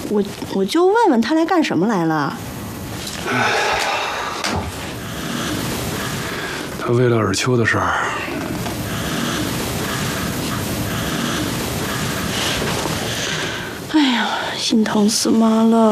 我就问问他来干什么来了。 他为了尔秋的事儿。 哎呀，心疼死妈了。